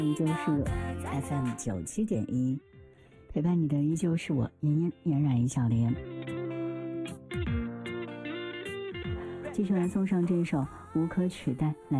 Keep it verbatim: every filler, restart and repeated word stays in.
依旧是 F M 九七点一，陪伴你的依旧是我妍妍嫣然一小莲。继续来送上这首无可取代，来